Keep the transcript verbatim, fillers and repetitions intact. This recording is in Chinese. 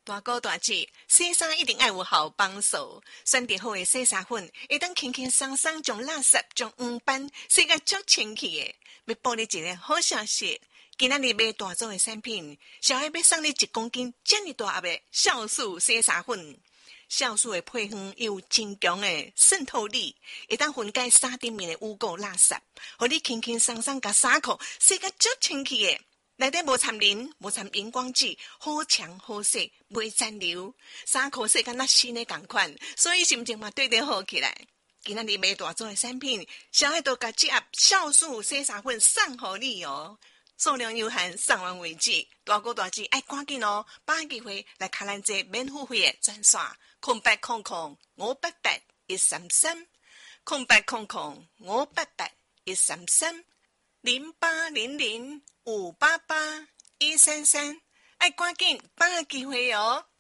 大哥大姐，洗衫一定要有好帮手，选择好的洗衫粉，会当轻轻松松将垃圾、将黄斑洗个足清气的。要报你一个好消息，今仔日买大组的产品，小爱要送你一公斤这么大盒的酵素洗衫粉。酵素的配方有真强的渗透力，会当分解衫顶面的污垢垃圾，互你轻轻松松甲衫裤洗个足清气的。内底无掺磷，无掺荧光剂，好强好洗，袂残留，衫裤洗敢若新的同款，所以心情嘛对得好起来。今仔日买大组的产品，小爱都甲这盒酵素洗衫粉送互你哦。数量有限，送完为止。大哥大姐爱赶紧哦，把握机会来卡咱这免付费的专线，空八空空五八八一三三，空八空空五八八一三三，零八零零五八八一三三，爱赶紧把握机会哦。